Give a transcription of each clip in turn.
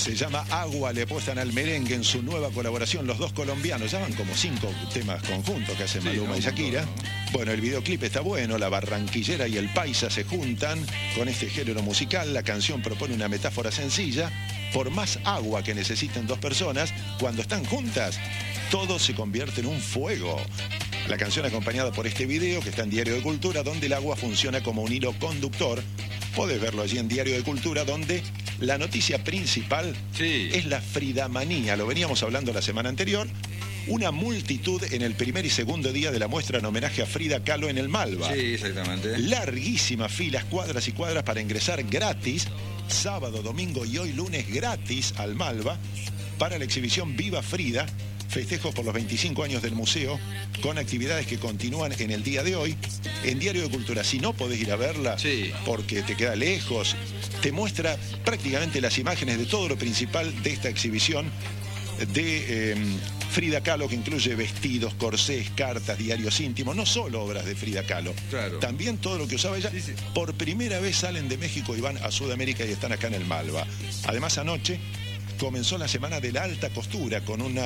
Se llama Agua, le apuestan al merengue en su nueva colaboración, los dos colombianos. Ya van como 5 temas conjuntos que hacen Maluma y Shakira. Bueno, el videoclip está bueno, la barranquillera y el paisa se juntan con este género musical. La canción propone una metáfora sencilla. Por más agua que necesiten dos personas, cuando están juntas, todo se convierte en un fuego. La canción acompañada por este video que está en Diario de Cultura, donde el agua funciona como un hilo conductor. Podés verlo allí en Diario de Cultura, donde la noticia principal es la fridamanía. Lo veníamos hablando la semana anterior. Una multitud en el primer y segundo día de la muestra en homenaje a Frida Kahlo en el Malva. Sí, exactamente. Larguísimas filas, cuadras y cuadras para ingresar gratis, sábado, domingo y hoy lunes gratis al Malva, para la exhibición Viva Frida, festejos por los 25 años del museo, con actividades que continúan en el día de hoy. En Diario de Cultura, si no podés ir a verla, porque te queda lejos, te muestra prácticamente las imágenes de todo lo principal de esta exhibición de Frida Kahlo, que incluye vestidos, corsés, cartas, diarios íntimos, no solo obras de Frida Kahlo, también todo lo que usaba ella. Por primera vez salen de México y van a Sudamérica y están acá en el Malva. Además, anoche comenzó la semana de la alta costura con un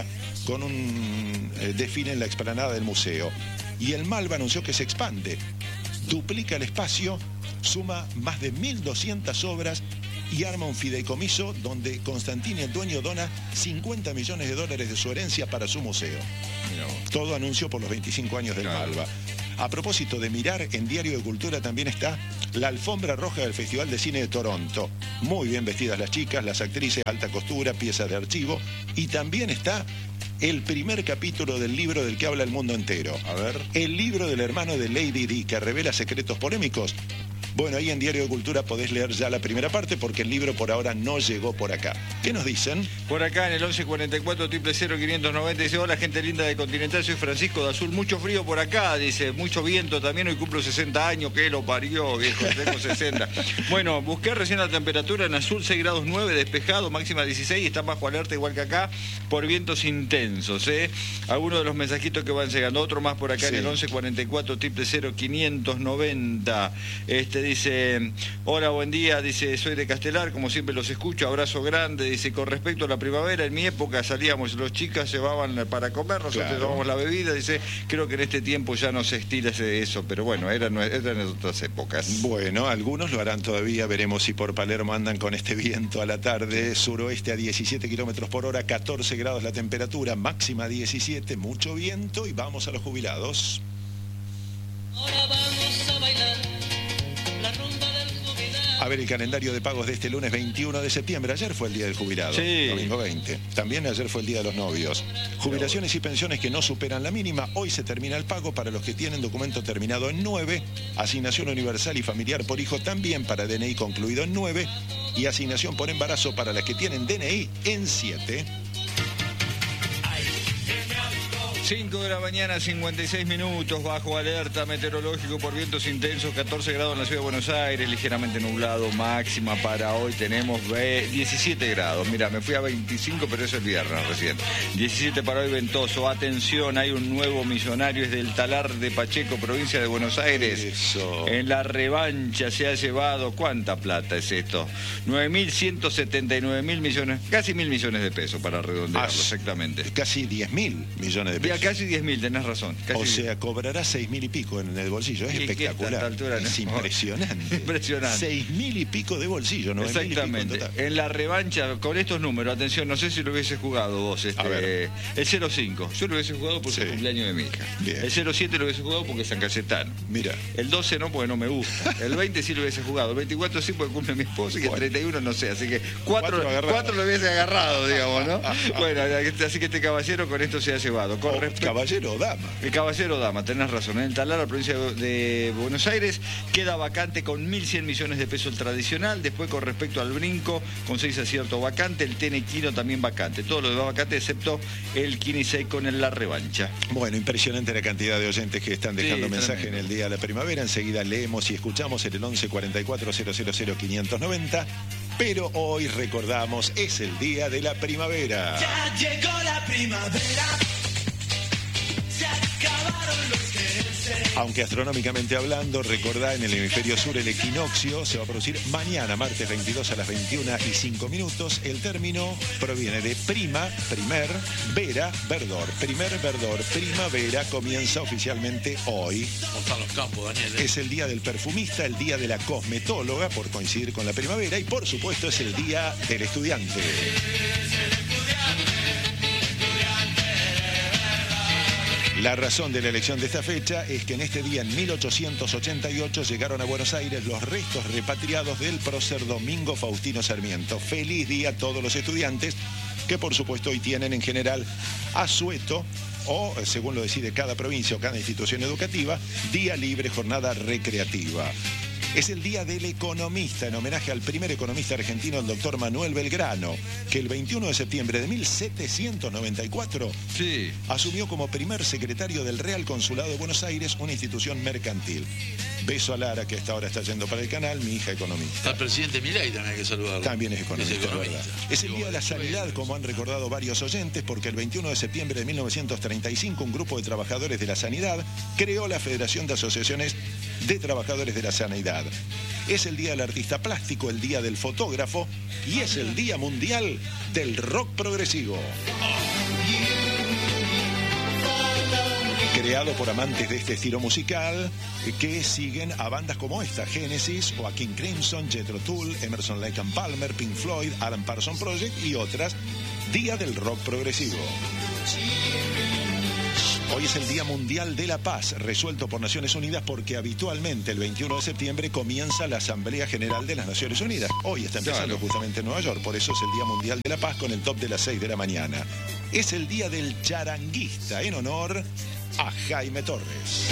desfile en la explanada del museo. Y el Malva anunció que se expande, duplica el espacio, suma más de 1.200 obras y arma un fideicomiso donde Constantini, el dueño, dona $50 millones de su herencia para su museo. Todo anuncio por los 25 años del Malva. A propósito de mirar, en Diario de Cultura también está la alfombra roja del Festival de Cine de Toronto. Muy bien vestidas las chicas, las actrices, alta costura, piezas de archivo. Y también está el primer capítulo del libro del que habla el mundo entero. A ver. El libro del hermano de Lady Di, que revela secretos polémicos. Bueno, ahí en Diario de Cultura podés leer ya la primera parte porque el libro por ahora no llegó por acá. ¿Qué nos dicen? Por acá en el 1144-000-590 dice: hola gente linda de Continental, soy Francisco de Azul. Mucho frío por acá, dice, mucho viento también, hoy cumplo 60 años, que lo parió, viejo, tengo 60. Bueno, busqué recién la temperatura en Azul, 6 grados 9, despejado, máxima 16, está bajo alerta igual que acá, por vientos intensos, Algunos de los mensajitos que van llegando, otro más por acá en el 1144-000-590, dice, hola, buen día, dice, soy de Castelar, como siempre los escucho, abrazo grande, dice, con respecto a la primavera, en mi época salíamos, los chicas llevaban para comer, nosotros llevábamos la bebida, dice, creo que en este tiempo ya no se estila eso, pero bueno, eran otras épocas. Bueno, algunos lo harán todavía, veremos si por Palermo andan con este viento a la tarde, suroeste a 17 kilómetros por hora, 14 grados la temperatura, máxima 17, mucho viento y vamos a los jubilados. Ahora vamos a bailar la rumba del jubilado. A ver el calendario de pagos de este lunes 21 de septiembre. Ayer fue el día del jubilado, domingo 20. También ayer fue el día de los novios. Jubilaciones y pensiones que no superan la mínima. Hoy se termina el pago para los que tienen documento terminado en 9. Asignación universal y familiar por hijo también para DNI concluido en 9. Y asignación por embarazo para las que tienen DNI en 7. 5 de la mañana, 56 minutos, bajo alerta meteorológico por vientos intensos, 14 grados en la ciudad de Buenos Aires, ligeramente nublado, máxima para hoy tenemos 17 grados. Mira, me fui a 25, pero eso es viernes recién. 17 para hoy, ventoso. Atención, hay un nuevo millonario, es del Talar de Pacheco, provincia de Buenos Aires. Eso. En la revancha se ha llevado, ¿cuánta plata es esto? 9.179.000 millones, casi 1.000 millones de pesos para redondearlo, exactamente. Casi 10.000 millones de pesos. Casi 10.000, tenés razón. O sea, cobrará 6.000 y pico en el bolsillo. Es espectacular. Altura, ¿no? Es impresionante. Impresionante. 6.000 y pico de bolsillo, ¿no? Exactamente. En la revancha, con estos números, atención, no sé si lo hubiese jugado vos, el 0-5. Yo lo hubiese jugado por el cumpleaños de mi hija. Bien. El 0-7 lo hubiese jugado porque es San Cayetano. Mira. El 12 no, porque no me gusta. El 20 sí lo hubiese jugado. El 24 sí, porque cumple mi esposa. Y el 31 no sé. Así que 4 lo hubiese agarrado, digamos, ¿no? Bueno, así que este caballero con esto se ha llevado. Caballero o dama. El caballero o dama, tenés razón. En el Talar, la provincia de Buenos Aires, queda vacante con 1.100 millones de pesos el tradicional. Después, con respecto al brinco, con 6 aciertos vacante. El Tenequino también vacante. Todo lo demás vacante, excepto el 15 con la revancha. Bueno, impresionante la cantidad de oyentes que están dejando mensaje en el día de la primavera. Enseguida leemos y escuchamos en el 1144-000-590. Pero hoy recordamos, es el día de la primavera. Ya llegó la primavera. Se acabaron los que Aunque astronómicamente hablando, recordá, en el hemisferio sur el equinoccio se va a producir mañana, martes 22 a las 21:05. El término proviene de prima, primer, vera, verdor. Primer verdor, primavera, comienza oficialmente hoy. ¿Cómo están los campos, Daniel? Es el día del perfumista, el día de la cosmetóloga, por coincidir con la primavera, y por supuesto es el día del estudiante. La razón de la elección de esta fecha es que en este día, en 1888, llegaron a Buenos Aires los restos repatriados del prócer Domingo Faustino Sarmiento. Feliz día a todos los estudiantes, que por supuesto hoy tienen en general asueto, o según lo decide cada provincia o cada institución educativa, día libre, jornada recreativa. Es el Día del Economista, en homenaje al primer economista argentino, el doctor Manuel Belgrano, que el 21 de septiembre de 1794 asumió como primer secretario del Real Consulado de Buenos Aires, una institución mercantil. Beso a Lara, que hasta ahora está yendo para el canal, mi hija economista. Está el presidente Milei, también hay que saludarlo. También es economista, es verdad. Es el Día de la Sanidad, como han recordado varios oyentes, porque el 21 de septiembre de 1935 un grupo de trabajadores de la sanidad creó la Federación de Asociaciones de Trabajadores de la Sanidad. Es el Día del Artista Plástico, el Día del Fotógrafo y es el Día Mundial del Rock Progresivo. Creado por amantes de este estilo musical que siguen a bandas como esta, Genesis o a King Crimson, Jethro Tull, Emerson Lake and Palmer, Pink Floyd, Alan Parsons Project y otras. Día del Rock Progresivo. Hoy es el Día Mundial de la Paz, resuelto por Naciones Unidas porque habitualmente el 21 de septiembre comienza la Asamblea General de las Naciones Unidas. Hoy está empezando justamente en Nueva York, por eso es el Día Mundial de la Paz con el top de las 6 de la mañana. Es el Día del Charanguista en honor a Jaime Torres.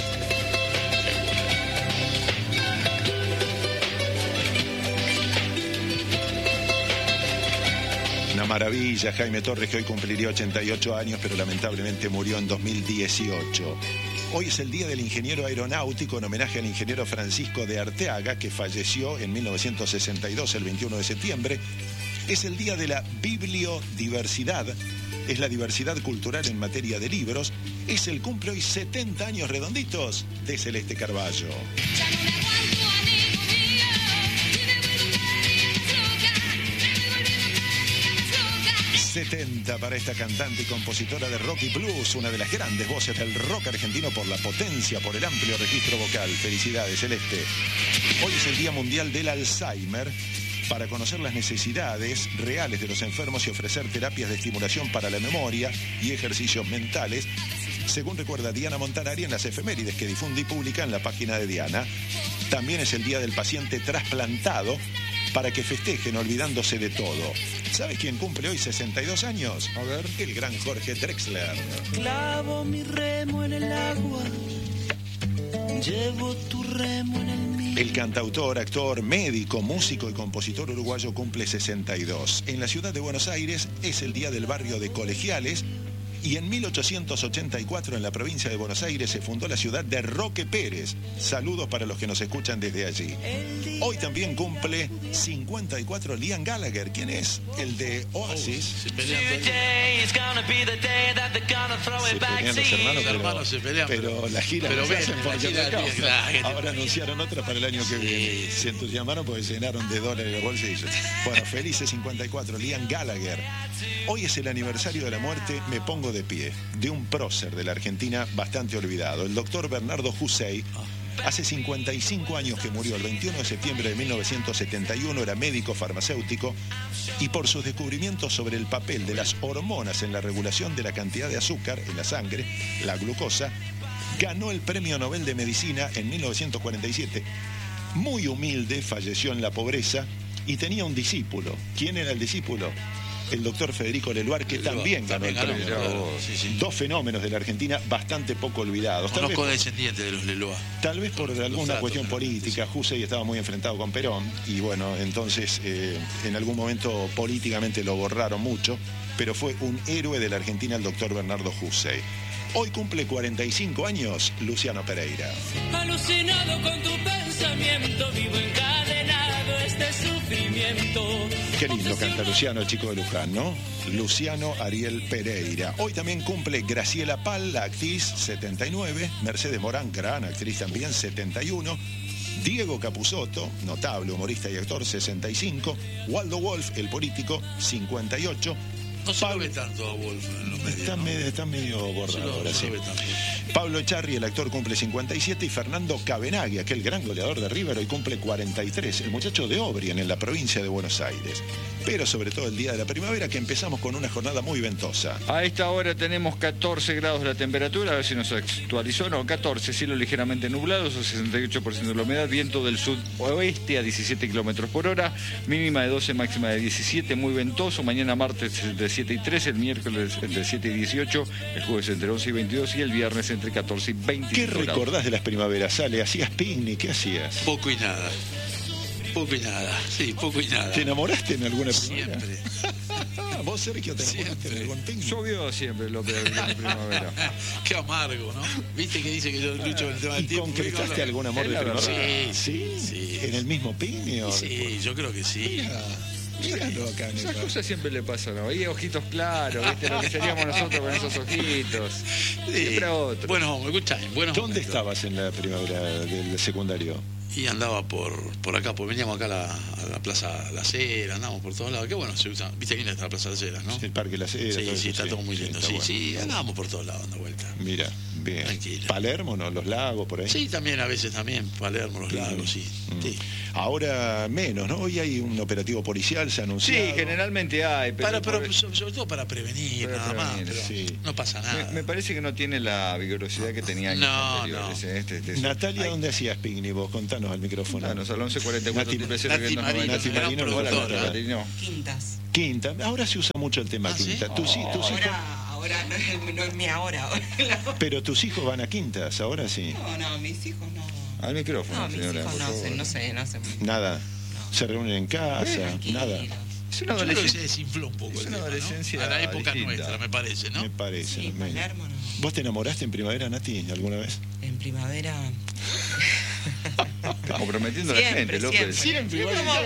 Una maravilla, Jaime Torres, que hoy cumpliría 88 años, pero lamentablemente murió en 2018. Hoy es el Día del Ingeniero Aeronáutico, en homenaje al ingeniero Francisco de Arteaga, que falleció en 1962, el 21 de septiembre. Es el Día de la Bibliodiversidad, es la diversidad cultural en materia de libros. Es el cumple hoy 70 años redonditos de Celeste Carballo. 70 para esta cantante y compositora de rock y blues, una de las grandes voces del rock argentino por la potencia, por el amplio registro vocal. Felicidades, Celeste. Hoy es el Día Mundial del Alzheimer, para conocer las necesidades reales de los enfermos y ofrecer terapias de estimulación para la memoria y ejercicios mentales, según recuerda Diana Montanari en las efemérides que difunde y publica en la página de Diana. También es el Día del Paciente Trasplantado, para que festejen olvidándose de todo. ¿Sabes quién cumple hoy 62 años? A ver, el gran Jorge Drexler. Clavo mi remo en el agua, llevo tu remo en el mío. El cantautor, actor, médico, músico y compositor uruguayo cumple 62. En la ciudad de Buenos Aires es el Día del Barrio de Colegiales. Y en 1884 en la provincia de Buenos Aires se fundó la ciudad de Roque Pérez. Saludos para los que nos escuchan desde allí. Hoy también cumple 54 Liam Gallagher. ¿Quién es? El de Oasis. Se pelean los hermanos, se pelean, pero la gira pero no se hacen ven, porque la gira no bien, claro. Ahora anunciaron otra para el año que viene. Se entusiasmaron porque se llenaron de dólares los bolsillos. Bueno, felices 54, Liam Gallagher. Hoy es el aniversario de la muerte, me pongo de pie, de un prócer de la Argentina bastante olvidado, el doctor Bernardo Hussey. Hace 55 años que murió, el 21 de septiembre de 1971, era médico farmacéutico y por sus descubrimientos sobre el papel de las hormonas en la regulación de la cantidad de azúcar en la sangre, la glucosa, ganó el Premio Nobel de Medicina en 1947. Muy humilde, falleció en la pobreza y tenía un discípulo. ¿Quién era el discípulo? El doctor Federico Leluar, que también ganó el premio. Claro, sí. Dos fenómenos de la Argentina bastante poco olvidados. Unos condescendientes de los Leluar. Tal vez por alguna cuestión política. Sí. Hussey estaba muy enfrentado con Perón y bueno, entonces en algún momento políticamente lo borraron mucho, pero fue un héroe de la Argentina el doctor Bernardo Hussey. Hoy cumple 45 años Luciano Pereira. Alucinado con tu pensamiento, vivo encadenado este sufrimiento. Qué lindo canta Luciano, el chico de Luján, ¿no? Luciano Ariel Pereira. Hoy también cumple Graciela Pal, la actriz, 79. Mercedes Morán, gran actriz también, 71. Diego Capusotto, notable humorista y actor, 65. Waldo Wolf, el político, 58. No se lo ve tanto a Wolf en los medios, Está medio borrado ahora, sí. Se lo ve tanto. Pablo Echarri, el actor, cumple 57. Y Fernando Cabenagui, aquel gran goleador de River, hoy cumple 43. El muchacho de Obrien, en la provincia de Buenos Aires. Pero sobre todo el día de la primavera, que empezamos con una jornada muy ventosa. A esta hora tenemos 14 grados la temperatura, a ver si nos actualizó, no, 14, cielo ligeramente nublado, 68% de la humedad, viento del sudoeste a 17 kilómetros por hora, mínima de 12, máxima de 17, muy ventoso, mañana martes de 7 y 13, el miércoles entre 7 y 18, el jueves entre 11 y 22 y el viernes entre 14 y 25 ¿Qué grados. recordás de las primaveras, Ale? ¿Hacías picnic? ¿Qué hacías? Poco y nada. Poco y nada. Sí, poco y nada. ¿Te enamoraste en alguna primavera? Siempre. ¿Vos, Sergio, te enamoraste Siempre. en algún picnic? Llovió siempre lo peor de la primavera. Qué amargo, ¿no? ¿Viste que dice que yo lucho con el tema del ¿Y tiempo? concretaste algún amor Es de la verdad. primavera? Sí, sí. ¿En el mismo picnic? o Sí, después? yo creo que sí. Míralo acá, Esas Nepa. cosas siempre le pasan, ¿no? Y ojitos claros, ¿viste? Lo que seríamos nosotros con esos ojitos. Siempre a otro. Bueno, me escuchan, buenos ¿Dónde momentos. estabas en la primavera del secundario? Y andaba por acá, pues veníamos acá a la Plaza La Cera, andamos por todos lados. Qué bueno se usa. Viste quién está la Plaza La Cera, ¿no? El Parque La Cera. Sí, todo sí, eso, está todo muy lindo. está Sí, bueno. sí, andábamos por todos lados dando vuelta. Mira, bien. Tranquilo. Palermo, ¿no? Los lagos, por ahí. Sí, también a veces también, Palermo, Los Lagos, sí. Sí. Ahora menos, ¿no? Hoy hay un operativo policial, se anunció. Sí, generalmente hay, pero Pero sobre todo para prevenir, Para nada más. prevenir, Pero sí. no pasa nada. me parece que no tiene la vigorosidad que tenía años No, anteriores. no. Natalia, Ay, ¿dónde hacías picnic vos? Contanos al micrófono. Danos al 1144 Nati- triple Nati Marino, Nati gran Marino, productora. Natalia Marino. Quintas. Quinta. Ahora se usa mucho el tema ¿Ah, sí? quinta. Tus hijos, Ahora no es mi ahora. pero tus hijos van a quintas, ahora sí. No, mis hijos no. Al micrófono, No, mis señora, hijos por no favor. hacen, no sé. Nada. Se reúnen en casa, Tranquilos. nada. Es una Yo creo que se adolescencia. desinfló un poco Es el una tema, ¿no? adolescencia A la época distinta. nuestra, me parece, ¿no? Me parece. Sí, Palermo no. ¿Vos te enamoraste en primavera, Nati, alguna vez? En primavera. Comprometiendo a la gente, López. Siempre.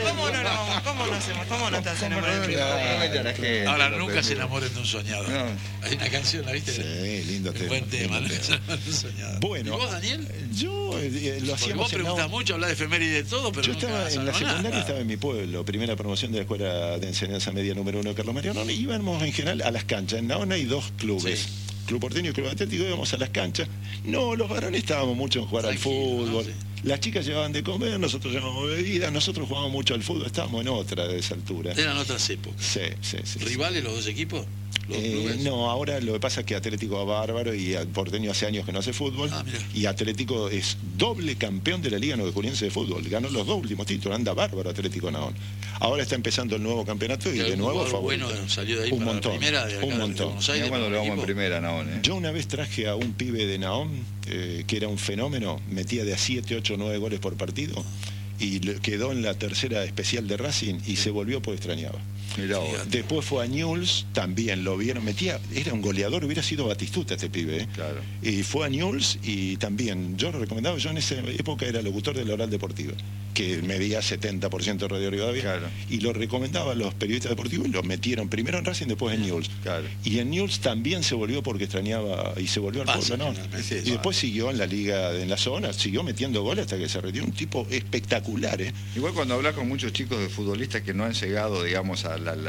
¿Cómo no hacemos? ¿Cómo no estás enamorado en primavera? Ahora nunca se enamoren de un soñador. No. Hay una canción, ¿la viste? Sí, lindo tema. Buen tema, lindo ¿no? tema. Un soñador. Bueno, ¿Y vos, Daniel? yo lo Porque hacíamos vos en preguntás Naón. mucho, hablás de efeméride y de todo, pero Yo nunca estaba en la sabés secundaria, nada. estaba en mi pueblo, primera promoción de la Escuela de Enseñanza Media número 1 de Carlos Mariano, y íbamos en general a las canchas. En Naón hay dos clubes, Sí. Club Porteño y Club Atlético, íbamos a las canchas. No, los varones estábamos mucho en jugar Tranquilo, al fútbol. ¿no? Sí. Las chicas llevaban de comer, nosotros llevábamos bebidas, nosotros jugábamos mucho al fútbol, estábamos en otra de esa altura. Eran otras épocas. Sí. ¿Rivales los dos equipos? ¿Los clubes? No, ahora lo que pasa es que Atlético va bárbaro y Porteño hace años que no hace fútbol. Ah, mirá. Y Atlético es doble campeón de la Liga Novejuliense de fútbol. Ganó los dos últimos títulos, anda bárbaro Atlético Naón. Ahora está empezando el nuevo campeonato y ¿Y de algún nuevo jugador favorito. bueno salió de ahí un para montón, la primera de acá un de montón. Buenos Mirá Aires? cuando para lo el vamos en equipo? primera, no, Yo una vez traje a un pibe de Naón, que era un fenómeno, metía de a 7, 8, 9 goles por partido, y quedó en la tercera especial de Racing y se volvió porque extrañaba. Mirá vos. Fíjate. Después fue a Newell's, también lo vieron, era un goleador, hubiera sido Batistuta este pibe, ¿eh? Claro. Y fue a Newell's y también, yo lo recomendaba, yo en esa época era locutor de la Oral Deportiva, que medía 70% de Radio Rivadavia, Claro. y lo recomendaba a los periodistas deportivos y lo metieron primero en Racing, después en Newell's. Claro. Y en Newell's también se volvió porque extrañaba y se volvió al Pasa, pueblo, ¿no? generalmente, Y después siguió en la liga, en la zona, siguió metiendo goles hasta que se retiró, un tipo espectacular, ¿eh? Igual cuando hablas con muchos chicos de futbolistas que no han llegado, digamos,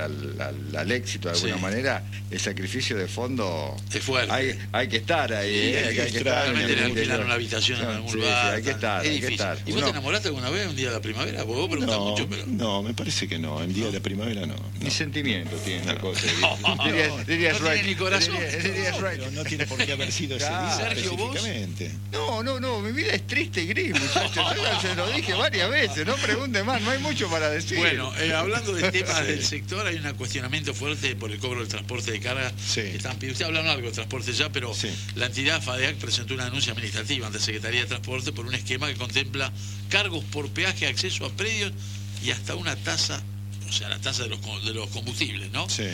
al éxito de alguna Sí. manera, el sacrificio de fondo Es fuerte. hay que estar ahí, Sí, hay que estar. Realmente le en el alquilan interior. una habitación en algún Sí, lugar. sí, hay que estar, es hay que difícil. estar. ¿Y vos Uno- te enamoraste alguna vez un día de la primavera? Porque vos preguntás No, mucho, pero... no, me parece que no, en día de la primavera no. Ni sentimiento tiene la cosa. No, Dirías no tiene ni corazón. Dirías right. Pero no tiene por qué haber sido ese Claro. día Sergio, ¿vos? específicamente. No, mi vida es triste y gris, muchachos. Yo se lo dije varias veces, no pregunte más, no hay mucho para decir. Bueno, hablando de temas del sector, hay un cuestionamiento fuerte por el cobro del transporte de carga. Sí. Usted hablaron algo del transporte ya, pero Sí. la entidad FADEAC presentó una denuncia administrativa ante la Secretaría de Transporte por un esquema que contempla cargos por peaje, acceso a predios y hasta una tasa, o sea, la tasa de los combustibles, ¿no? Sí.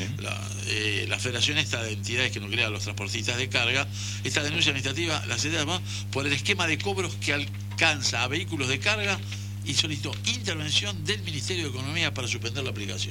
La Federación esta de entidades que nuclea a los transportistas de carga, esta denuncia administrativa la se llama por el esquema de cobros que alcanza a vehículos de carga y solicitó intervención del Ministerio de Economía para suspender la aplicación.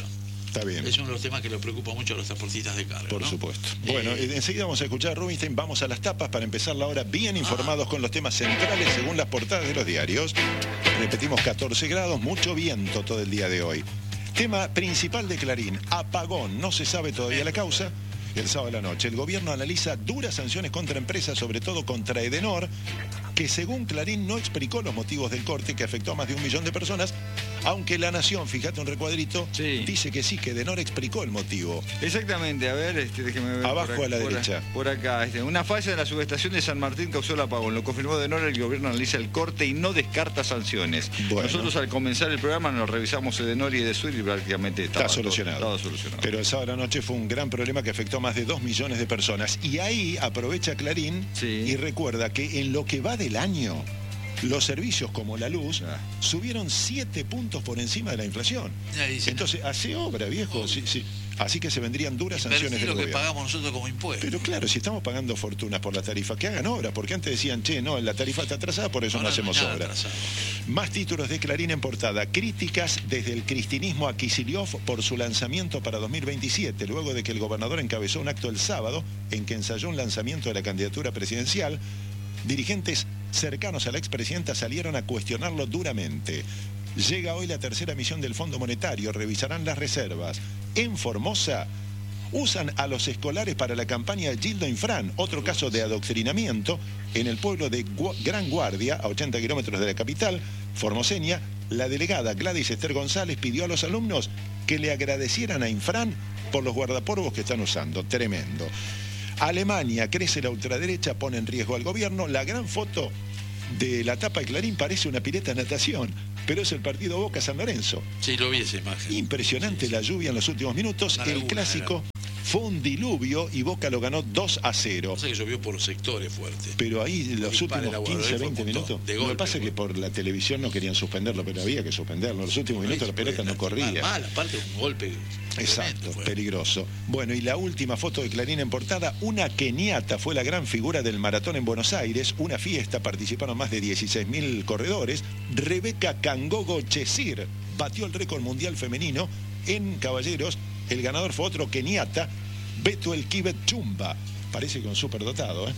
Está bien. Es uno de los temas que le preocupa mucho a los transportistas de carga. Por ¿no? supuesto. Bueno, enseguida vamos a escuchar a Rubinstein. Vamos a las tapas para empezar la hora bien informados con los temas centrales según las portadas de los diarios. Repetimos, 14 grados, mucho viento todo el día de hoy. Tema principal de Clarín, apagón. No se sabe todavía la causa. El sábado a la noche, el gobierno analiza duras sanciones contra empresas, sobre todo contra Edenor, que según Clarín no explicó los motivos del corte que afectó a más de 1 millón de personas, aunque La Nación, fíjate un recuadrito, Sí. dice que sí, que Edenor explicó el motivo. Exactamente, a ver, déjeme ver. Abajo a la derecha. Por acá, una falla de la subestación de San Martín causó el apagón. Lo confirmó Edenor, el gobierno analiza el corte y no descarta sanciones. Bueno. Nosotros al comenzar el programa nos revisamos Edenor y Edesur y prácticamente Está solucionado. Estaba solucionado. Pero el sábado a la noche fue un gran problema que afectó a más de 2 millones de personas. Y ahí aprovecha Clarín y recuerda que en lo que va del año, los servicios como la luz subieron 7 puntos por encima de la inflación. Entonces, hace obra, viejo. Sí. Así que se vendrían duras sanciones del lo que gobierno. pagamos nosotros como impuestos. Pero claro, si estamos pagando fortunas por la tarifa, que hagan obra, porque antes decían, che, no, la tarifa está atrasada, por eso no hacemos obra. Atrasado. Más títulos de Clarín en portada. Críticas desde el cristinismo a Kicillof por su lanzamiento para 2027, luego de que el gobernador encabezó un acto el sábado en que ensayó un lanzamiento de la candidatura presidencial. Dirigentes cercanos a la expresidenta salieron a cuestionarlo duramente. Llega hoy la tercera misión del Fondo Monetario, revisarán las reservas. En Formosa usan a los escolares para la campaña Gildo Infran, otro caso de adoctrinamiento en el pueblo de Gran Guardia, a 80 kilómetros de la capital formoseña. La delegada Gladys Esther González pidió a los alumnos que le agradecieran a Infran por los guardapolvos que están usando. Tremendo. Alemania, crece la ultraderecha, pone en riesgo al gobierno. La gran foto de la tapa de Clarín parece una pileta de natación, pero es el partido Boca San Lorenzo. Sí, lo vi esa imagen. Impresionante la lluvia en los últimos minutos. El clásico fue un diluvio y Boca lo ganó 2-0. O sea que llovió por sectores fuertes. Pero ahí los últimos 15, 20 minutos. Lo que pasa es que por la televisión no querían suspenderlo, pero había que suspenderlo. En los últimos minutos la pelota no corría. Mal, aparte un golpe. Exacto, peligroso. Bueno, y la última foto de Clarín en portada, una keniata fue la gran figura del maratón en Buenos Aires, una fiesta, participaron más de 16.000 corredores. Rebeca Kangogo Chesir batió el récord mundial femenino en caballeros. El ganador fue otro keniata, Beto El Kibet Chumba, parece que un superdotado, ¿eh?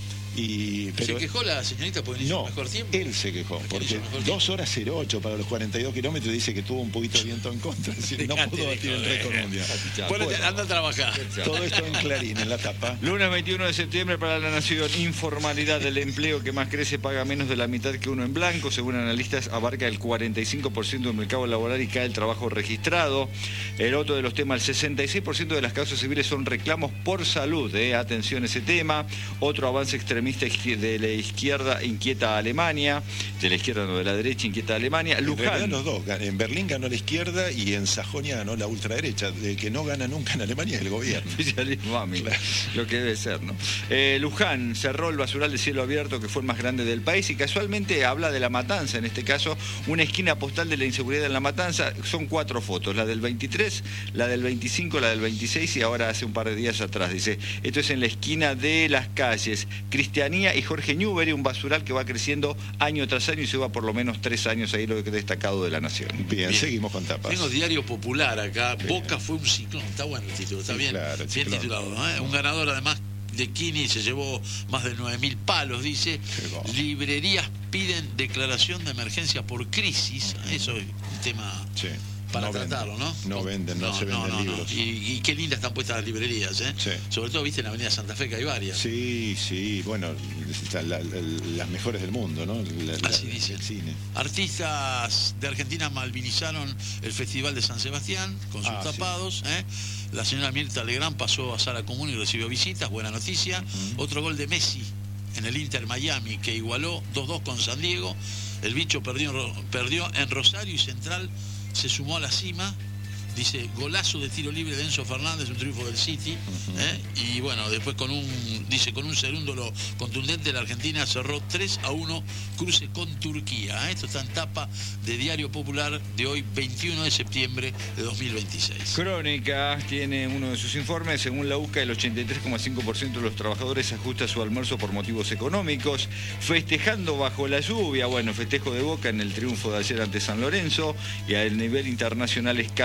¿Se quejó la señorita por el mejor tiempo? Él se quejó, porque 2 horas 08 para los 42 kilómetros, dice que tuvo un poquito de viento en contra, es decir, no pudo batir el récord mundial. Bueno, anda a trabajar. Todo esto en Clarín, en la tapa. Lunes 21 de septiembre para La Nación. Informalidad del empleo que más crece paga menos de la mitad que uno en blanco. Según analistas, abarca el 45% del mercado laboral y cae el trabajo registrado. El otro de los temas, el 66% de las causas civiles son reclamos por salud. Atención a ese tema. Otro avance extremista de la izquierda inquieta a Alemania. De la izquierda, no, de la derecha inquieta a Alemania. Luján. En los dos. En Berlín ganó la izquierda y en Sajonia ganó la ultraderecha. El que no gana nunca en Alemania es el gobierno. Claro. Lo que debe ser, ¿no? Luján cerró el basural de cielo abierto, que fue el más grande del país, y casualmente habla de La Matanza, en este caso, una esquina postal de la inseguridad en La Matanza. Son 4 fotos, la del 23, la del 25, la del 26 y ahora hace un par de días atrás. Dice, esto es en la esquina de las calles Cristianía y Jorge Newbery, un basural que va creciendo año tras año y se va por lo menos 3 años ahí, lo que he destacado de La Nación. Bien, seguimos con tapas. Tengo Diario Popular acá. Bien. Boca fue un ciclón. Está bueno el título, está bien. Claro, bien titulado, ¿no? Un ganador además de Kini, se llevó más de 9.000 palos, dice. Librerías piden declaración de emergencia por crisis. Eso es un tema para tratarlo, ¿no? No venden, no se venden libros. Y qué lindas están puestas las librerías, ¿eh? Sí. Sobre todo, viste, en la Avenida Santa Fe que hay varias. Sí, bueno, las mejores del mundo, ¿no? Así dicen. El cine. Artistas de Argentina malvinizaron el Festival de San Sebastián con sus tapados, ¿eh? La señora Mirta Legrand pasó a sala común y recibió visitas, buena noticia. Otro gol de Messi en el Inter Miami, que igualó 2-2 con San Diego. El bicho perdió en Rosario y Central se sumó a la cima. Dice, golazo de tiro libre de Enzo Fernández, un triunfo del City. Y bueno, después con un segundo contundente, la Argentina cerró 3-1 cruce con Turquía. Esto está en tapa de Diario Popular de hoy, 21 de septiembre de 2026. Crónica tiene uno de sus informes. Según la UCA, el 83,5% de los trabajadores ajusta su almuerzo por motivos económicos. Festejando bajo la lluvia. Bueno, festejo de Boca en el triunfo de ayer ante San Lorenzo. Y a nivel internacional escala la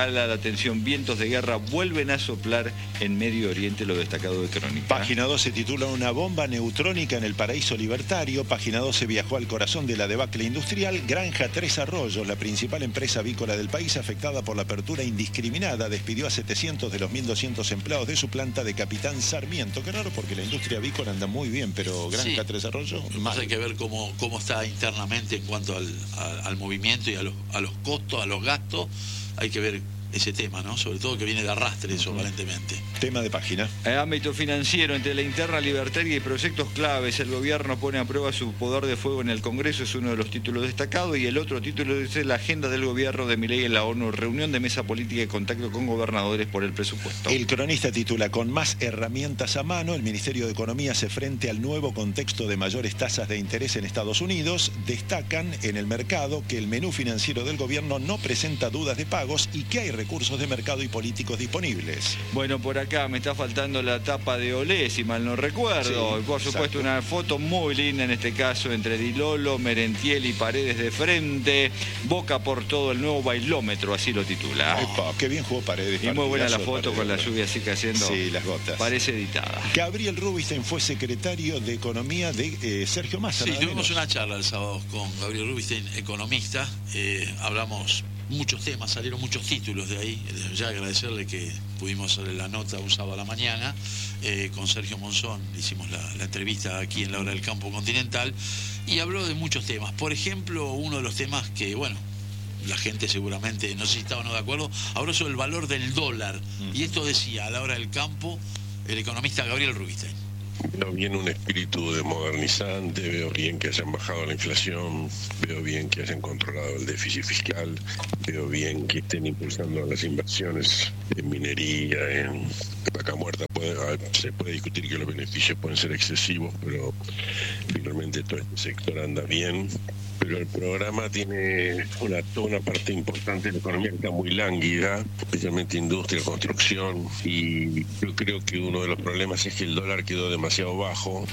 atención, vientos de guerra vuelven a soplar en Medio Oriente, lo destacado de Crónica. Página 12 titula Una bomba neutrónica en el paraíso libertario. Página 12 viajó al corazón de la debacle industrial. Granja Tres Arroyos, la principal empresa avícola del país, afectada por la apertura indiscriminada, despidió a 700 de los 1.200 empleados de su planta de Capitán Sarmiento. Qué raro, porque la industria avícola anda muy bien, pero Granja Tres Arroyos, mal. Hay que ver cómo está internamente en cuanto al movimiento y a los costos, a los gastos. Hay que ver ese tema, ¿no? Sobre todo que viene de arrastre eso, aparentemente. Tema de página. En ámbito financiero, entre la interna libertaria y proyectos claves, el gobierno pone a prueba su poder de fuego en el Congreso, es uno de los títulos destacados, y el otro título dice la agenda del gobierno de Milei en la ONU, reunión de mesa política y contacto con gobernadores por el presupuesto. El cronista titula Con más herramientas a mano, el Ministerio de Economía hace frente al nuevo contexto de mayores tasas de interés en Estados Unidos. Destacan en el mercado que el menú financiero del gobierno no presenta dudas de pagos y que hay recursos de mercado y políticos disponibles. Bueno, por acá me está faltando la tapa de Olé, si mal no recuerdo. Sí, por supuesto, una foto muy linda en este caso entre Di Lolo, Merentiel y Paredes de frente. Boca por todo, el nuevo bailómetro, así lo titula. Epa, qué bien jugó Paredes. Y muy buena la foto con la lluvia así cayendo. Sí, las gotas. Parece editada. Gabriel Rubinstein fue secretario de Economía de Sergio Massa. Sí, tuvimos una charla el sábado con Gabriel Rubinstein, economista. Hablamos muchos temas, salieron muchos títulos de ahí. Ya agradecerle que pudimos hacerle la nota un sábado a la mañana. Con Sergio Monzón hicimos la entrevista aquí en la Hora del Campo Continental y habló de muchos temas. Por ejemplo, uno de los temas que, bueno, la gente seguramente no sé si estaba o no de acuerdo, habló sobre el valor del dólar. Y esto decía a la Hora del Campo el economista Gabriel Rubinstein. Veo bien un espíritu de modernizante, veo bien que hayan bajado la inflación, veo bien que hayan controlado el déficit fiscal, veo bien que estén impulsando las inversiones en minería, en vaca muerta. Se puede discutir que los beneficios pueden ser excesivos, pero finalmente todo este sector anda bien. Pero el programa tiene toda una parte importante de la economía que está muy lánguida, especialmente industria, construcción, y yo creo que uno de los problemas es que el dólar quedó demasiado bajo.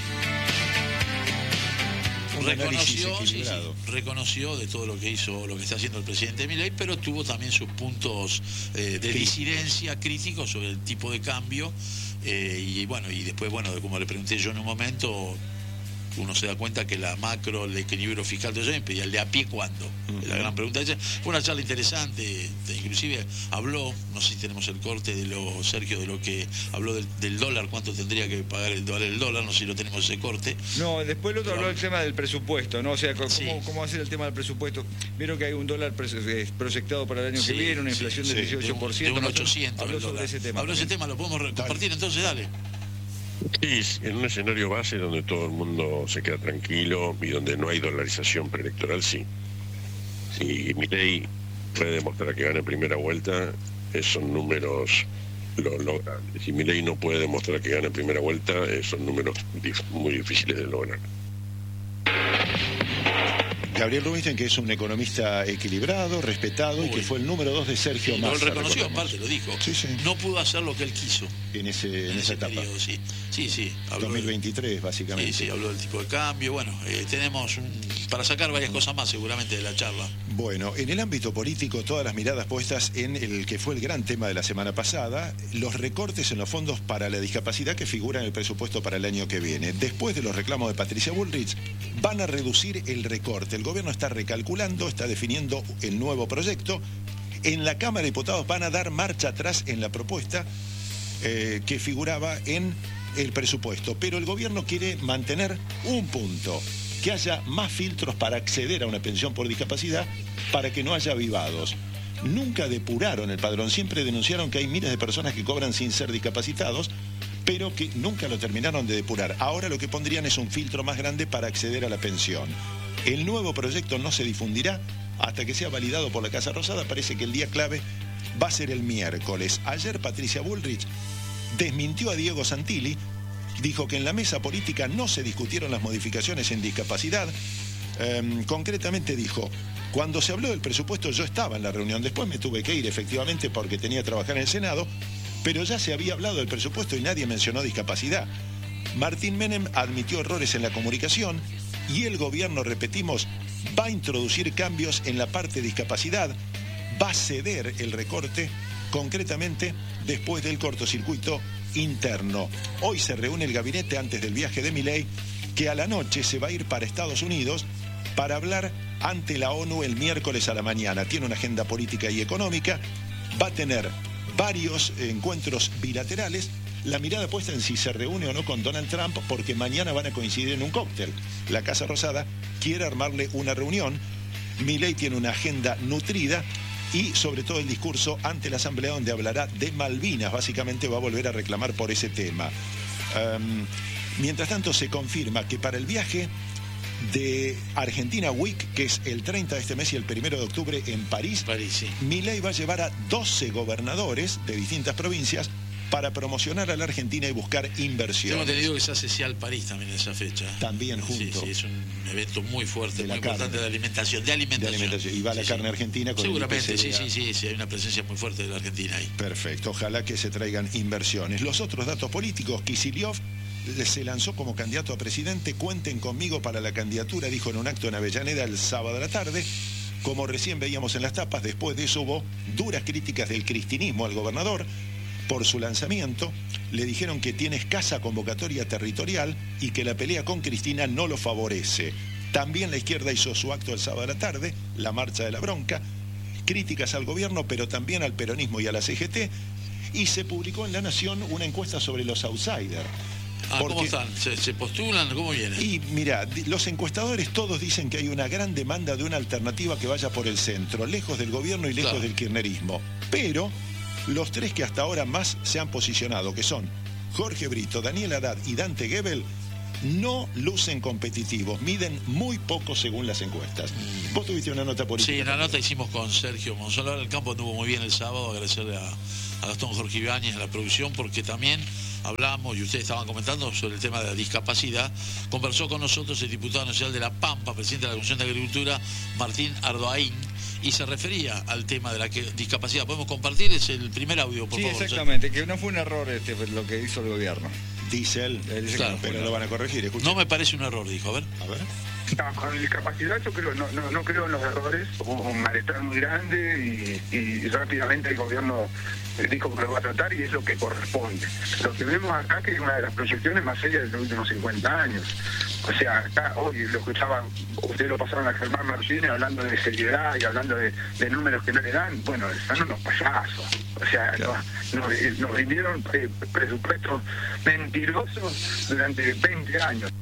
Reconoció de todo lo que hizo, lo que está haciendo el presidente Milei, pero tuvo también sus puntos de disidencia críticos sobre el tipo de cambio, y después, como le pregunté yo en un momento, uno se da cuenta que la macro, el equilibrio fiscal de eso impedía el de a pie cuándo. La gran pregunta esa. Fue una charla interesante, inclusive habló, no sé si tenemos el corte de Sergio, de lo que habló del dólar, cuánto tendría que pagar el dólar, no sé si lo tenemos ese corte. No, después el otro habló del tema del presupuesto, ¿no? O sea, cómo hacer el tema del presupuesto. Vieron que hay un dólar proyectado para el año que viene, una inflación del 18%. De un 800. Habló sobre ese tema. Habló ese tema, lo podemos compartir, entonces dale. Sí, en un escenario base donde todo el mundo se queda tranquilo y donde no hay dolarización preelectoral, sí. Si Milei puede demostrar que gana en primera vuelta, esos números lo logran. Si Milei no puede demostrar que gana en primera vuelta, esos números muy difíciles de lograr. Gabriel Rubinstein, que es un economista equilibrado, respetado, y que fue el número 2 de Sergio Massa. Lo reconoció, aparte, lo dijo. Sí. No pudo hacer lo que él quiso. En esa etapa. Periodo, sí. Habló 2023, básicamente. Sí, habló del tipo de cambio. Bueno, tenemos para sacar varias cosas más seguramente de la charla. Bueno, en el ámbito político, todas las miradas puestas en el que fue el gran tema de la semana pasada, los recortes en los fondos para la discapacidad que figuran en el presupuesto para el año que viene. Después de los reclamos de Patricia Bullrich, van a reducir el recorte. El gobierno está recalculando, está definiendo el nuevo proyecto. En la Cámara de Diputados van a dar marcha atrás en la propuesta que figuraba en el presupuesto. Pero el gobierno quiere mantener un punto: que haya más filtros para acceder a una pensión por discapacidad, para que no haya avivados. Nunca depuraron el padrón, siempre denunciaron que hay miles de personas que cobran sin ser discapacitados, pero que nunca lo terminaron de depurar. Ahora lo que pondrían es un filtro más grande para acceder a la pensión. El nuevo proyecto no se difundirá hasta que sea validado por la Casa Rosada. Parece que el día clave va a ser el miércoles. Ayer Patricia Bullrich desmintió a Diego Santilli, dijo que en la mesa política no se discutieron las modificaciones en discapacidad. Concretamente dijo: cuando se habló del presupuesto yo estaba en la reunión, después me tuve que ir efectivamente porque tenía que trabajar en el Senado, pero ya se había hablado del presupuesto y nadie mencionó discapacidad. Martín Menem admitió errores en la comunicación y el gobierno, repetimos, va a introducir cambios en la parte de discapacidad, va a ceder el recorte concretamente después del cortocircuito interno. Hoy se reúne el gabinete antes del viaje de Milei, que a la noche se va a ir para Estados Unidos para hablar ante la ONU el miércoles a la mañana. Tiene una agenda política y económica, va a tener varios encuentros bilaterales, la mirada puesta en si se reúne o no con Donald Trump, porque mañana van a coincidir en un cóctel. La Casa Rosada quiere armarle una reunión. Milei tiene una agenda nutrida y sobre todo el discurso ante la Asamblea, donde hablará de Malvinas. Básicamente va a volver a reclamar por ese tema. Mientras tanto, se confirma que para el viaje de Argentina Week, que es el 30 de este mes y el 1 de octubre en París, sí. Milei va a llevar a 12 gobernadores de distintas provincias para promocionar a la Argentina y buscar inversión. Tengo entendido que se hace Cial París también en esa fecha. También junto. Sí, es un evento muy fuerte, muy importante carne. de alimentación. Y va la carne argentina con seguramente, el sí, hay una presencia muy fuerte de la Argentina ahí. Perfecto, ojalá que se traigan inversiones. Los otros datos políticos: Kicillof se lanzó como candidato a presidente. Cuenten conmigo para la candidatura, dijo en un acto en Avellaneda el sábado a la tarde. Como recién veíamos en las tapas, después de eso hubo duras críticas del cristinismo al gobernador por su lanzamiento. Le dijeron que tiene escasa convocatoria territorial y que la pelea con Cristina no lo favorece. También la izquierda hizo su acto el sábado a la tarde, la marcha de la bronca, críticas al gobierno, pero también al peronismo y a la CGT, y se publicó en La Nación una encuesta sobre los outsiders. ¿Cómo están? ¿Se postulan? ¿Cómo vienen? Y mira, los encuestadores todos dicen que hay una gran demanda de una alternativa que vaya por el centro, lejos del gobierno y lejos del kirchnerismo. Pero los tres que hasta ahora más se han posicionado, que son Jorge Brito, Daniel Haddad y Dante Gebel, no lucen competitivos, miden muy poco según las encuestas. Vos tuviste una nota política. Sí, una nota hicimos con Sergio Monzón. El campo anduvo muy bien el sábado, agradecerle a Gastón Jorge Ibáñez, a la producción, porque también hablamos, y ustedes estaban comentando, sobre el tema de la discapacidad. Conversó con nosotros el diputado nacional de La Pampa, presidente de la Comisión de Agricultura, Martín Ardoaín, y se refería al tema de la discapacidad. ¿Podemos compartir? Es el primer audio, por favor. Sí, exactamente, que no fue un error lo que hizo el gobierno. Dice él, claro, pero lo van a corregir. Escucha. No me parece un error, dijo. A ver. No, con discapacidad yo creo, no creo en los errores. Hubo un malestar muy grande y rápidamente el gobierno dijo que lo va a tratar y es lo que corresponde. Lo que vemos acá que es una de las proyecciones más serias de los últimos 50 años. O sea, acá hoy lo escuchaban, ustedes lo pasaron a Germán Martínez hablando de seriedad y hablando de números que no le dan. Bueno, están unos payasos. O sea, claro, nos vendieron presupuestos mentirosos durante 20 años.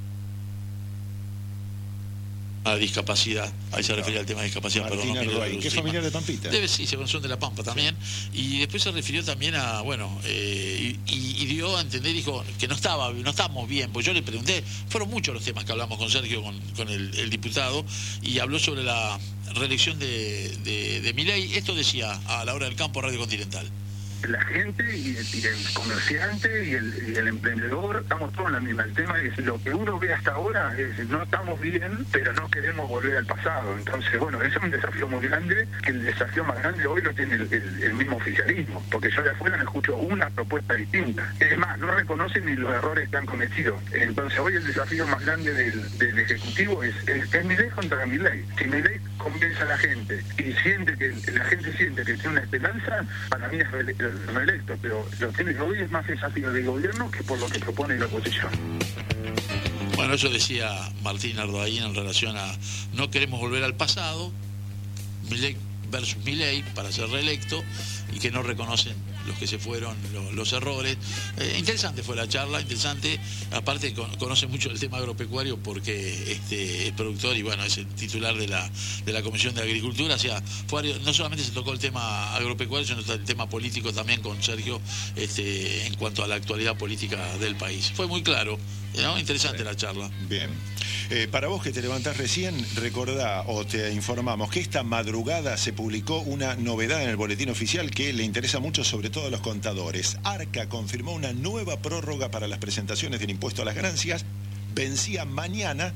A discapacidad, ahí se refería al tema de discapacidad. Martín Ardoaín, que es familiar de Pampita. Sí, son de La Pampa también. Sí. Y después se refirió también a, y dio a entender, dijo que no estábamos bien, pues yo le pregunté, fueron muchos los temas que hablamos con Sergio, con el diputado, y habló sobre la reelección de Milei. Esto decía a la hora del campo, Radio Continental. La gente y el comerciante y el emprendedor, estamos todos en la misma. El tema es lo que uno ve hasta ahora, es no estamos bien, pero no queremos volver al pasado. Entonces, bueno, ese es un desafío muy grande, que el desafío más grande hoy lo tiene el mismo oficialismo, porque yo de afuera no escucho una propuesta distinta. Es más, no reconocen ni los errores que han cometido. Entonces, hoy el desafío más grande del Ejecutivo es Milei contra Milei. Si Milei convence a la gente y siente que la gente siente que tiene una esperanza, para mí es reelecto, pero lo que hoy es más desafío del gobierno que por lo que propone la oposición. Bueno, eso decía Martín Ardoaín en relación a no queremos volver al pasado, Milei versus Milei para ser reelecto, y que no reconocen los que se fueron los errores. Interesante fue la charla, interesante. Aparte conoce mucho el tema agropecuario porque es productor y bueno, es el titular de la Comisión de Agricultura. O sea, no solamente se tocó el tema agropecuario, sino el tema político también con Sergio en cuanto a la actualidad política del país. Fue muy claro, ¿no? Interesante la charla. Bien. Para vos que te levantás recién, recordá o te informamos que esta madrugada se publicó una novedad en el boletín oficial que le interesa mucho, sobre todo a los contadores. Arca confirmó una nueva prórroga para las presentaciones del impuesto a las ganancias. Vencía mañana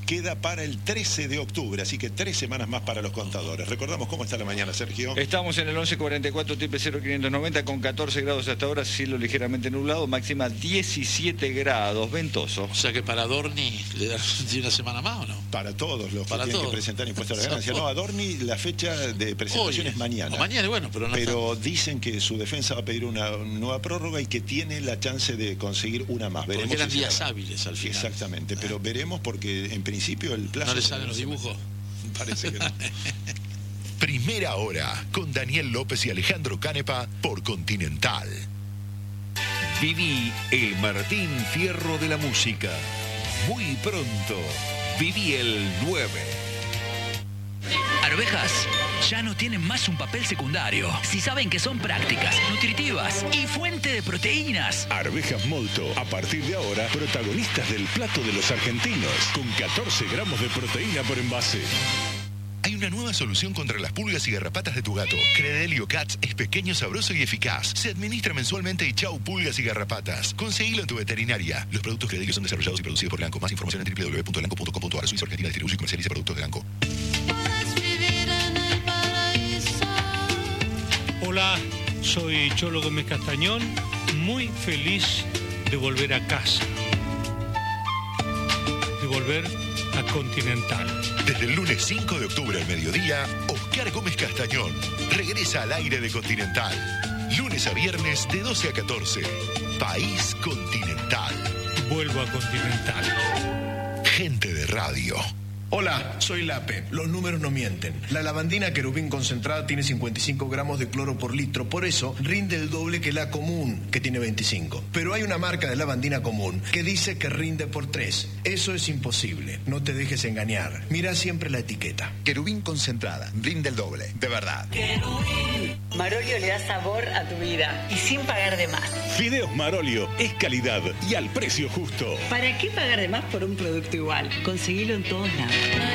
queda para el 13 de octubre, así que 3 semanas más para los contadores. Recordamos cómo está la mañana, Sergio. Estamos en el 1144 590 con 14 grados hasta ahora, cielo ligeramente nublado, máxima 17 grados, ventoso. O sea que para Dorni le dan una semana más, ¿o no? Para todos los que Para tienen todos. que presentar impuestos a la ganancia. No, a Dorni la fecha de presentación Hoy, es mañana. o mañana, bueno, pero no Pero dicen que su defensa va a pedir una nueva prórroga y que tiene la chance de conseguir una más. Veremos porque eran si se días da. hábiles al final. Exactamente, pero veremos porque en principio el plazo... ¿No le salen los dibujos? Parece que no. Primera hora con Daniel López y Alejandro Canepa por Continental. Viví el Martín Fierro de la música. Muy pronto, viví el 9. Arvejas ya no tienen más un papel secundario. Si saben que son prácticas, nutritivas y fuente de proteínas. Arvejas Molto, a partir de ahora, protagonistas del plato de los argentinos, con 14 gramos de proteína por envase. Hay una nueva solución contra las pulgas y garrapatas de tu gato. Credelio Cats es pequeño, sabroso y eficaz. Se administra mensualmente y chau pulgas y garrapatas. Conseguilo en tu veterinaria. Los productos Credelio son desarrollados y producidos por Elanco. Más información en www.elanco.com.ar. Suiza Argentina distribuye y comercializa productos de Elanco. Hola, soy Cholo Gómez Castañón, muy feliz de volver a casa, de volver a Continental. Desde el lunes 5 de octubre al mediodía, Oscar Gómez Castañón regresa al aire de Continental. Lunes a viernes de 12 a 14. País Continental. Vuelvo a Continental. Gente de radio. Hola, soy Lape. Los números no mienten. La lavandina Querubín concentrada tiene 55 gramos de cloro por litro. Por eso rinde el doble que la común, que tiene 25. Pero hay una marca de lavandina común que dice que rinde por 3. Eso es imposible. No te dejes engañar. Mira siempre la etiqueta. Querubín concentrada. Rinde el doble. De verdad. Marolio le da sabor a tu vida y sin pagar de más. Fideos Marolio es calidad y al precio justo. ¿Para qué pagar de más por un producto igual? Conseguilo en todos lados.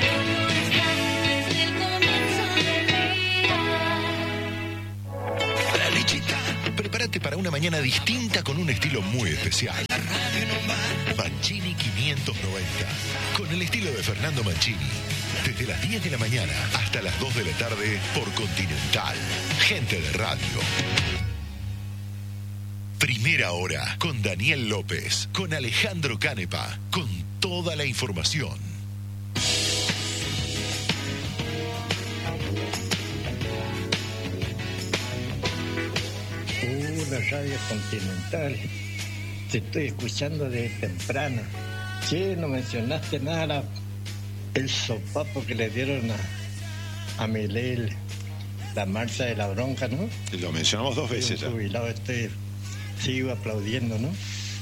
La lechita. Prepárate para una mañana distinta con un estilo muy especial. Mancini 590. Con el estilo de Fernando Mancini. Desde las 10 de la mañana hasta las 2 de la tarde por Continental. Gente de radio. Primera hora con Daniel López, con Alejandro Canepa, con toda la información. La radio Continental. Te estoy escuchando de temprano. Che, no mencionaste nada. El sopapo que le dieron a Milei, la marcha de la bronca, ¿no? Lo mencionamos 2 veces ya. Un jubilado sigo aplaudiendo, ¿no?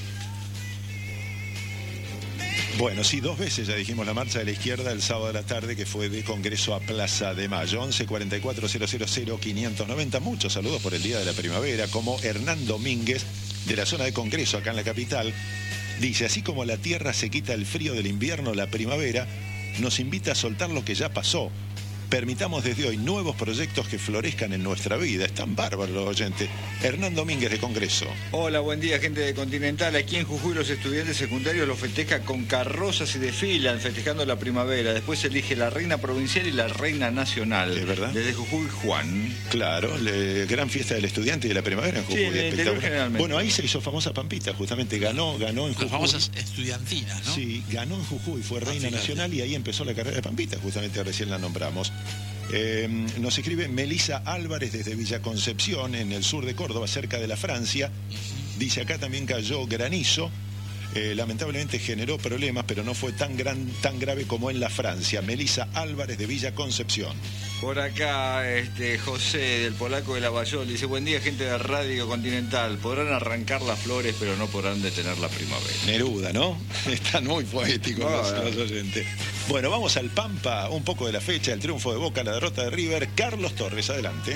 Bueno, sí, 2 veces ya dijimos la marcha de la izquierda el sábado de la tarde, que fue de Congreso a Plaza de Mayo. 11 44 000 590. Muchos saludos por el Día de la Primavera, como Hernán Domínguez, de la zona de Congreso, acá en la capital. Dice, así como la tierra se quita el frío del invierno, la primavera nos invita a soltar lo que ya pasó. Permitamos desde hoy nuevos proyectos que florezcan en nuestra vida. Están bárbaros los oyentes. Hernán Domínguez, de Congreso. Hola, buen día, gente de Continental. Aquí en Jujuy los estudiantes secundarios lo festejan con carrozas y desfilan festejando la primavera. Después se elige la reina provincial y la reina nacional. ¿Es verdad? Desde Jujuy, Juan. Claro, gran fiesta del estudiante y de la primavera en Jujuy. Sí, en el interior generalmente. Bueno, ahí se hizo famosa Pampita, justamente. Ganó en Jujuy. Las famosas estudiantinas, ¿no? Sí, ganó en Jujuy, fue reina nacional y ahí empezó la carrera de Pampita, justamente recién la nombramos. Nos escribe Melisa Álvarez desde Villa Concepción, en el sur de Córdoba, cerca de la Francia. Dice, acá también cayó granizo. Lamentablemente generó problemas, pero no fue tan grave como en la Francia. Melisa Álvarez de Villa Concepción. Por acá, José del Polaco de Lavallol dice, buen día, gente de Radio Continental. Podrán arrancar las flores, pero no podrán detener la primavera. Neruda, ¿no? Están muy poéticos los oyentes. Bueno, vamos al Pampa, un poco de la fecha, el triunfo de Boca, la derrota de River. Carlos Torres, adelante.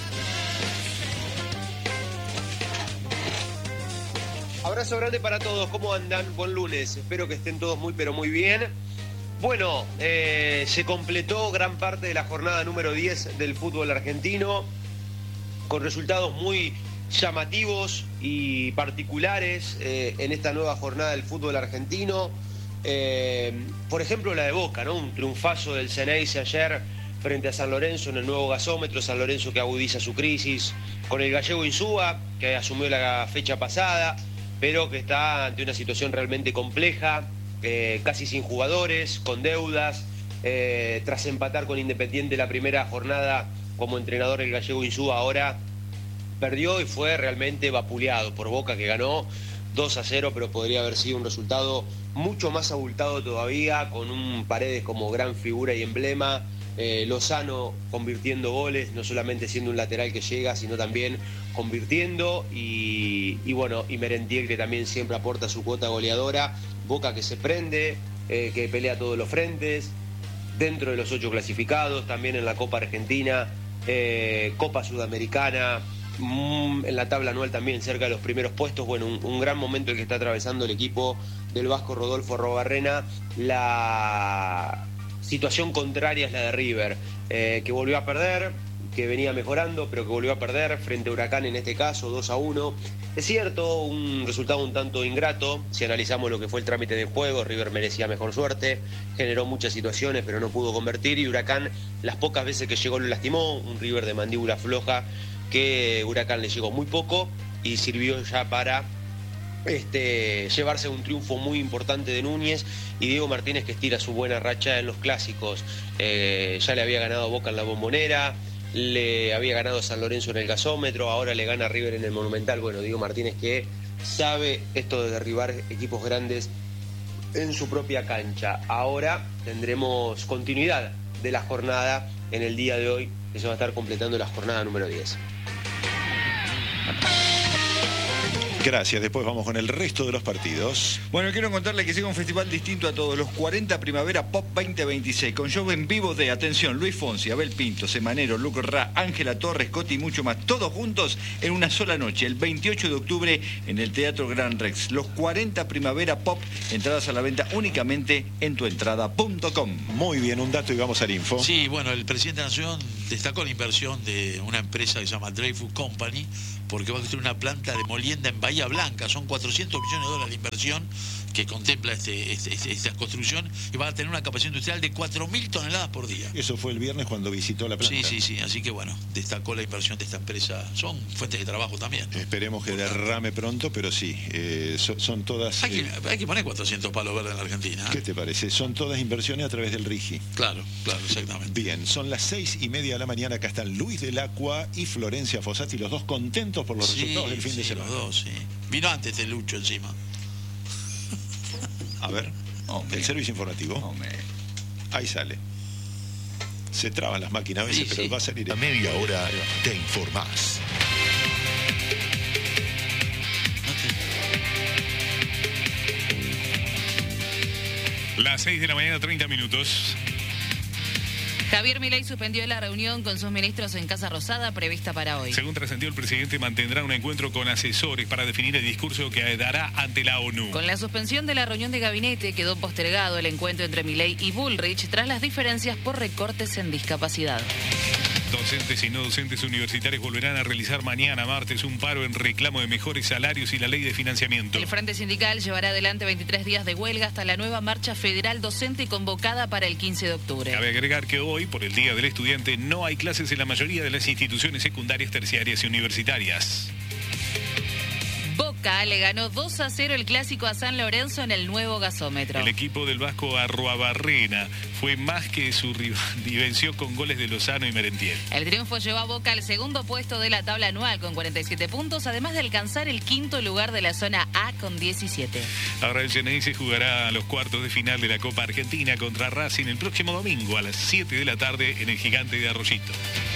Abrazo grande para todos, ¿cómo andan? Buen lunes, espero que estén todos muy pero muy bien. Bueno, se completó gran parte de la jornada número 10 del fútbol argentino, con resultados muy llamativos y particulares en esta nueva jornada del fútbol argentino. Por ejemplo, la de Boca, ¿no? Un triunfazo del Ceneice ayer frente a San Lorenzo en el nuevo gasómetro. San Lorenzo que agudiza su crisis con el gallego Insúa, que asumió la fecha pasada, pero que está ante una situación realmente compleja, casi sin jugadores, con deudas, tras empatar con Independiente la primera jornada como entrenador. El gallego Insúa ahora perdió y fue realmente vapuleado por Boca, que ganó 2-0, pero podría haber sido un resultado mucho más abultado todavía, con un Paredes como gran figura y emblema, Lozano convirtiendo goles, no solamente siendo un lateral que llega, sino también convirtiendo, y Merentiel, que también siempre aporta su cuota goleadora. Boca que se prende, que pelea todos los frentes, dentro de los 8 clasificados, también en la Copa Argentina, Copa Sudamericana, en la tabla anual también cerca de los primeros puestos. Bueno, un gran momento el que está atravesando el equipo del vasco Rodolfo Arrobarrena. La situación contraria es la de River, que volvió a perder, que venía mejorando, pero que volvió a perder frente a Huracán, en este caso 2-1. Es cierto, un resultado un tanto ingrato. Si analizamos lo que fue el trámite de juego, River merecía mejor suerte, generó muchas situaciones, pero no pudo convertir, y Huracán, las pocas veces que llegó, lo lastimó. Un River de mandíbula floja, que Huracán le llegó muy poco y sirvió ya para llevarse un triunfo muy importante de Núñez y Diego Martínez, que estira su buena racha en los clásicos. Ya le había ganado a Boca en la Bombonera, le había ganado a San Lorenzo en el gasómetro, ahora le gana a River en el Monumental. Bueno, Diego Martínez, que sabe esto de derribar equipos grandes en su propia cancha. Ahora tendremos continuidad de la jornada en el día de hoy, que se va a estar completando la jornada número 10. Gracias, después vamos con el resto de los partidos. Bueno, quiero contarle que sigue un festival distinto a todos, los 40 Primavera Pop 2026, con show en vivo de, atención, Luis Fonsi, Abel Pinto, Semanero, Luco Ra, Ángela Torres, Coti y mucho más, todos juntos en una sola noche, el 28 de octubre en el Teatro Gran Rex. Los 40 Primavera Pop, entradas a la venta únicamente en tuentrada.com. Muy bien, un dato y vamos al info. Sí, bueno, el presidente de la Nación destacó la inversión de una empresa que se llama Dreyfus Company, porque va a construir una planta de molienda en Bahía Blanca. Son 400 millones de dólares de inversión que contempla esta construcción, y va a tener una capacidad industrial de 4.000 toneladas por día. Eso fue el viernes cuando visitó la planta. Sí, así que bueno, destacó la inversión de esta empresa. Son fuentes de trabajo también, ¿no? Esperemos que derrame pronto, pero sí, son todas... Hay que poner 400 palos verdes en la Argentina, ¿eh? ¿Qué te parece? Son todas inversiones a través del RIGI. Claro, exactamente. Bien, son las 6:30 de la mañana. Acá están Luis del Acua y Florencia Fossati, los dos contentos por los resultados del fin de semana. Los dos, sí. Vino antes de Lucho encima. A ver, el servicio informativo. Ahí sale. Se traban las máquinas a veces, pero va a salir. A media hora te informás. Las 6 de la mañana, 30 minutos. Javier Milei suspendió la reunión con sus ministros en Casa Rosada prevista para hoy. Según trascendió, el presidente mantendrá un encuentro con asesores para definir el discurso que dará ante la ONU. Con la suspensión de la reunión de gabinete, quedó postergado el encuentro entre Milei y Bullrich tras las diferencias por recortes en discapacidad. Docentes y no docentes universitarios volverán a realizar mañana, martes, un paro en reclamo de mejores salarios y la ley de financiamiento. El Frente Sindical llevará adelante 23 días de huelga hasta la nueva marcha federal docente convocada para el 15 de octubre. Cabe agregar que hoy, por el Día del Estudiante, no hay clases en la mayoría de las instituciones secundarias, terciarias y universitarias. Boca le ganó 2-0 el clásico a San Lorenzo en el nuevo gasómetro. El equipo del vasco Arrobarrena fue más que su rival y venció con goles de Lozano y Merentiel. El triunfo llevó a Boca al segundo puesto de la tabla anual con 47 puntos, además de alcanzar el quinto lugar de la zona A con 17. Ahora el Ceneice jugará los cuartos de final de la Copa Argentina contra Racing el próximo domingo a las 7 de la tarde en el Gigante de Arroyito.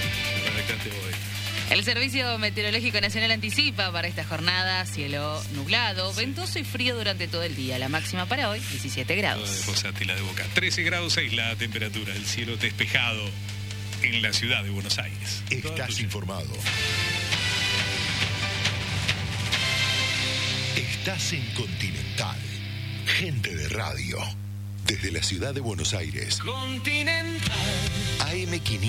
El Servicio Meteorológico Nacional anticipa para esta jornada cielo nublado, ventoso y frío durante todo el día. La máxima para hoy, 17 grados. Fossati, la de Boca. 13 grados 6 la temperatura. El cielo despejado en la ciudad de Buenos Aires. Estás informado. Estás en Continental. Gente de radio. Desde la ciudad de Buenos Aires. Continental. AM500.